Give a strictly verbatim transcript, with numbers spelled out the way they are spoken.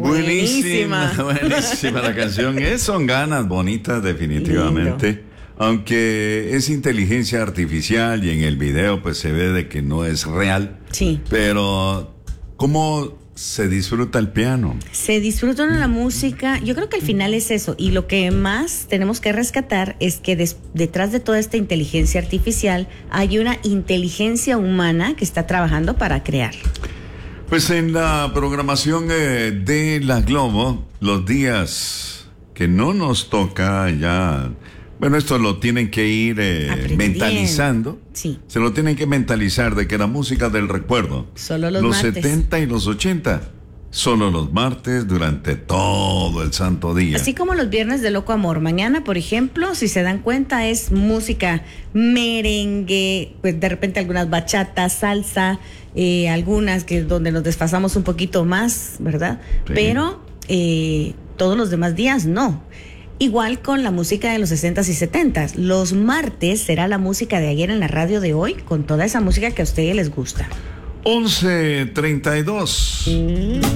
Buenísima. Buenísima, buenísima la canción. Es, son ganas bonitas definitivamente. Lindo. Aunque es inteligencia artificial y en el video pues se ve de que no es real. Sí. Pero ¿cómo se disfruta el piano? Se disfruta la música. Yo creo que al final es eso. Y lo que más tenemos que rescatar es que des, detrás de toda esta inteligencia artificial hay una inteligencia humana que está trabajando para crear. Pues en la programación eh, de La Globo, los días que no nos toca ya... Bueno, esto lo tienen que ir eh, mentalizando. Sí. Se lo tienen que mentalizar de que la música del recuerdo. Solo los, los martes. setenta y los ochenta. Solo los martes durante todo el santo día. Así como los viernes de Loco Amor. Mañana, por ejemplo, si se dan cuenta, es música merengue, pues de repente algunas bachatas, salsa, eh, algunas que donde nos desfasamos un poquito más, ¿verdad? Sí. Pero eh, todos los demás días no. Igual con la música de los sesentas y setentas. Los martes será la música de ayer en la radio de hoy, con toda esa música que a ustedes les gusta. once treinta y dos. Mm.